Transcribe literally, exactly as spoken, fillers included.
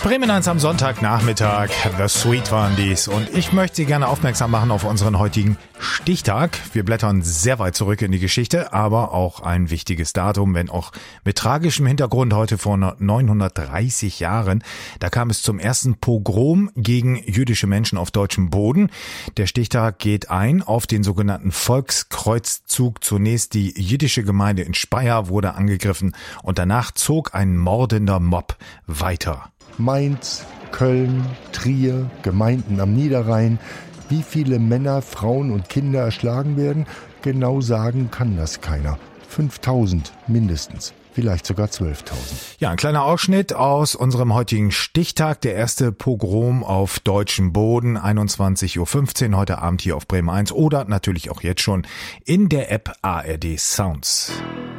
Bremen eins am Sonntagnachmittag. The Sweet waren dies. Und ich möchte Sie gerne aufmerksam machen auf unseren heutigen Stichtag. Wir blättern sehr weit zurück in die Geschichte, aber auch ein wichtiges Datum, wenn auch mit tragischem Hintergrund. Heute vor neunhundertdreißig Jahren, da kam es zum ersten Pogrom gegen jüdische Menschen auf deutschem Boden. Der Stichtag geht ein auf den sogenannten Volkskreuzzug. Zunächst die jiddische Gemeinde in Speyer wurde angegriffen und danach zog ein mordender Mob weiter. Mainz, Köln, Trier, Gemeinden am Niederrhein. Wie viele Männer, Frauen und Kinder erschlagen werden, genau sagen kann das keiner. fünftausend mindestens, vielleicht sogar zwölftausend. Ja, ein kleiner Ausschnitt aus unserem heutigen Stichtag. Der erste Pogrom auf deutschem Boden, einundzwanzig Uhr fünfzehn, heute Abend hier auf Bremen eins oder natürlich auch jetzt schon in der App A R D Sounds.